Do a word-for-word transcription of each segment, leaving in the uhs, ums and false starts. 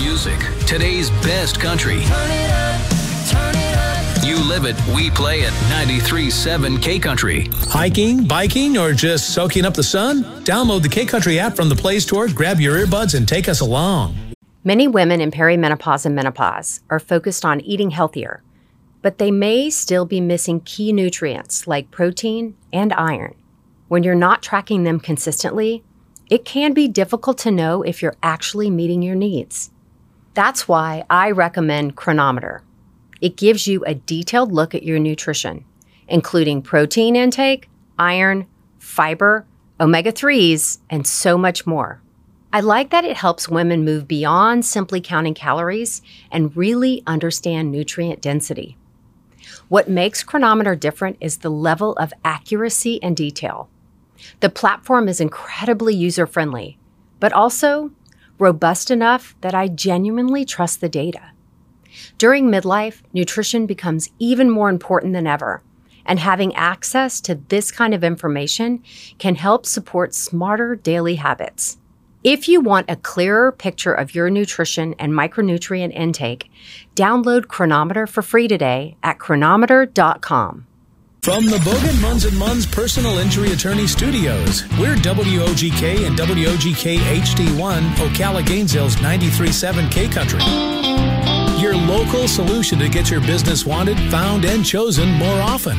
music, today's best country. Turn it up, turn it up. You live it, we play it. ninety-three point seven K-Country. Hiking, biking, or just soaking up the sun? Download the K-Country app from the Play Store, grab your earbuds, and take us along. Many women in perimenopause and menopause are focused on eating healthier, but they may still be missing key nutrients like protein and iron. When you're not tracking them consistently, it can be difficult to know if you're actually meeting your needs. That's why I recommend Cronometer. It gives you a detailed look at your nutrition, including protein intake, iron, fiber, omega threes, and so much more. I like that it helps women move beyond simply counting calories and really understand nutrient density. What makes Cronometer different is the level of accuracy and detail. The platform is incredibly user-friendly, but also robust enough that I genuinely trust the data. During midlife, nutrition becomes even more important than ever, and having access to this kind of information can help support smarter daily habits. If you want a clearer picture of your nutrition and micronutrient intake, download Cronometer for free today at cronometer dot com. From the Bogan Munz and Munz Personal Injury Attorney Studios, we're W O G K and W O G K H D one, Ocala Gainesville's ninety-three point seven K-Country. Your local solution to get your business wanted, found, and chosen more often.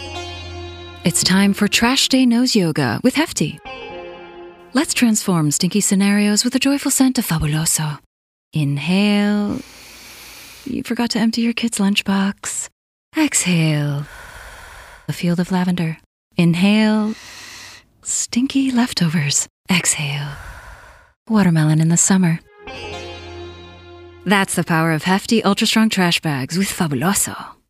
It's time for Trash Day Nose Yoga with Hefty. Let's transform stinky scenarios with a joyful scent of Fabuloso. Inhale. You forgot to empty your kid's lunchbox. Exhale. A field of lavender. Inhale. Stinky leftovers. Exhale. Watermelon in the summer. That's the power of Hefty Ultra Strong Trash Bags with Fabuloso.